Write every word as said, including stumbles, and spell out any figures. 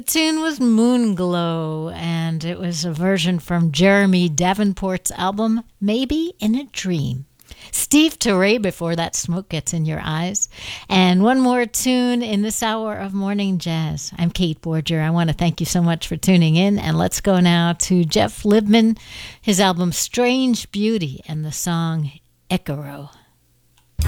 tune was Moonglow, and it was a version from Jeremy Davenport's album, Maybe in a Dream. Steve Turre before that, Smoke Gets in Your Eyes. And one more tune in this hour of Morning Jazz. I'm Kate Borger. I want to thank you so much for tuning in. And let's go now to Jeff Libman, his album Strange Beauty, and the song Icaro.